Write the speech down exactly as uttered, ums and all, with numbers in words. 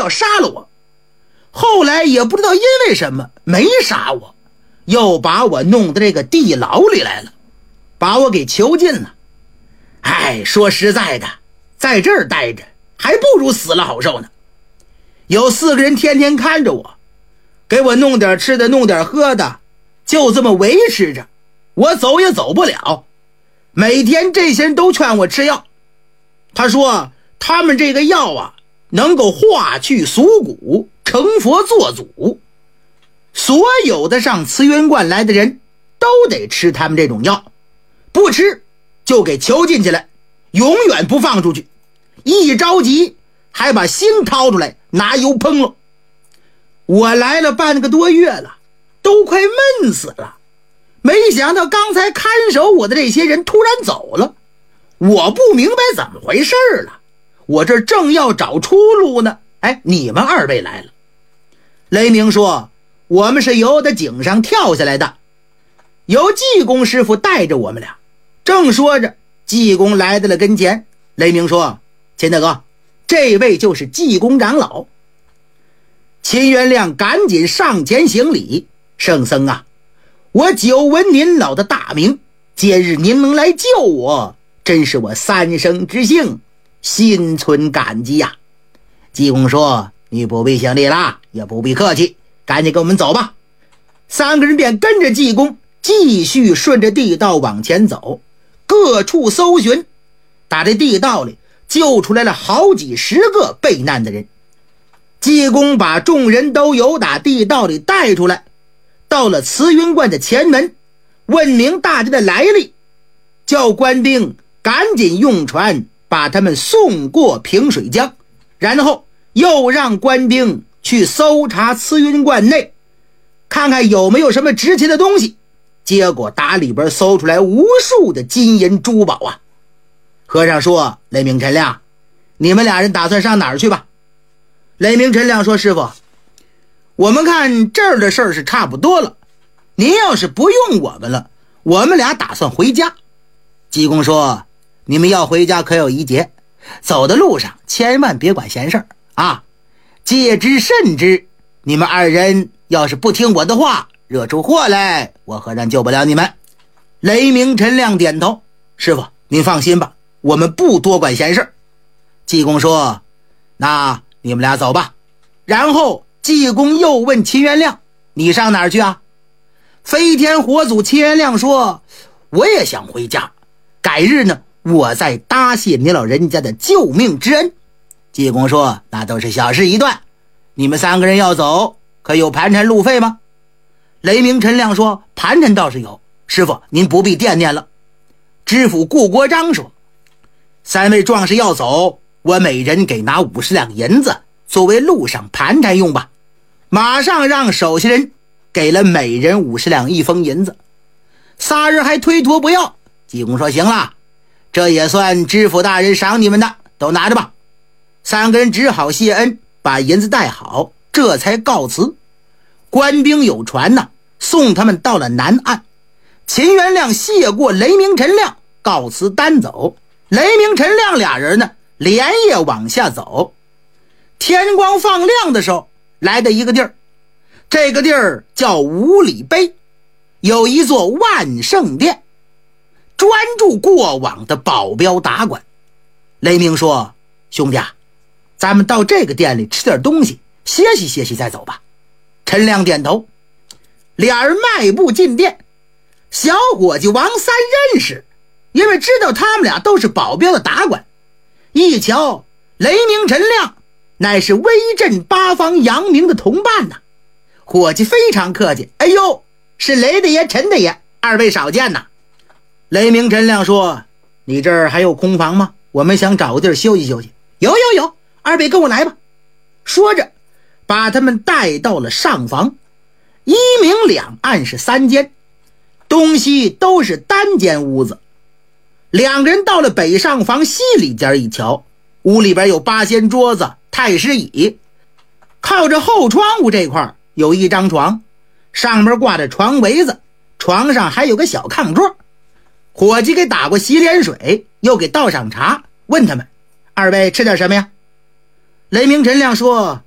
要杀了我，后来也不知道因为什么没杀我，又把我弄到这个地牢里来了，把我给囚禁了。哎，说实在的，在这儿待着还不如死了好受呢。有四个人天天看着我，给我弄点吃的弄点喝的，就这么维持着，我走也走不了。每天这些人都劝我吃药，他说他们这个药啊能够化去俗骨，成佛做祖，所有的上慈云观来的人都得吃他们这种药，不吃就给囚禁起来，永远不放出去，一着急还把心掏出来拿油烹了。我来了半个多月了，都快闷死了，没想到刚才看守我的这些人突然走了，我不明白怎么回事了，我这正要找出路呢，哎，你们二位来了。雷鸣说，我们是由的井上跳下来的，由济公师傅带着我们俩。正说着，济公来到了跟前。雷鸣说，秦大哥，这位就是济公长老。秦元亮赶紧上前行礼，圣僧啊，我久闻您老的大名，今日您能来救我，真是我三生之幸，心存感激呀、啊。济公说，你不必行礼了，也不必客气，赶紧跟我们走吧。三个人便跟着济公继续顺着地道往前走，各处搜寻，打这地道里救出来了好几十个被难的人。济公把众人都由打地道里带出来，到了慈云观的前门，问明大家的来历，叫官兵赶紧用船把他们送过平水江，然后又让官兵去搜查慈云观内，看看有没有什么值钱的东西。结果打里边搜出来无数的金银珠宝啊。和尚说，雷鸣陈亮，你们俩人打算上哪儿去吧？雷鸣陈亮说，师傅，我们看这儿的事儿是差不多了，您要是不用我们了，我们俩打算回家。济公说，你们要回家可有一节，走的路上千万别管闲事儿啊，戒之慎之，你们二人要是不听我的话，惹出祸来，我和尚救不了你们。雷鸣陈亮点头，师傅您放心吧，我们不多管闲事。济公说，那你们俩走吧。然后济公又问秦元亮，你上哪儿去啊？飞天火祖秦元亮说，我也想回家，改日呢我再答谢你老人家的救命之恩。济公说，那都是小事一段，你们三个人要走，可有盘缠路费吗？雷鸣陈亮说，盘缠倒是有，师傅您不必惦念了。知府顾国璋说，三位壮士要走，我每人给拿五十两银子作为路上盘缠用吧。马上让手下人给了每人五十两一封银子。仨人还推脱不要，济公说，行了，这也算知府大人赏你们的，都拿着吧。三个人只好谢恩，把银子带好，这才告辞。官兵有船呢，送他们到了南岸。秦元亮谢过雷鸣陈亮，告辞单走。雷鸣陈亮俩人呢连夜往下走。天光放亮的时候，来到一个地儿，这个地儿叫五里碑，有一座万圣殿，专住过往的保镖达官。雷鸣说，兄弟啊，咱们到这个店里吃点东西，歇息歇息再走吧。陈亮点头。俩人迈步进店，小伙计王三认识，因为知道他们俩都是保镖的达官。一瞧，雷鸣陈亮乃是威震八方扬名的同伴呐、啊。伙计非常客气，哎呦，是雷大爷陈大爷，二位少见呐。雷鸣陈亮说，你这儿还有空房吗？我们想找个地儿休息休息。有有有，二位跟我来吧。说着把他们带到了上房，一明两暗是三间，东西都是单间屋子。两个人到了北上房西里间一瞧，屋里边有八仙桌子、太师椅，靠着后窗户这块有一张床，上面挂着床围子，床上还有个小炕桌。伙计给打过洗脸水，又给倒上茶，问他们，二位吃点什么呀？雷鸣陈亮说，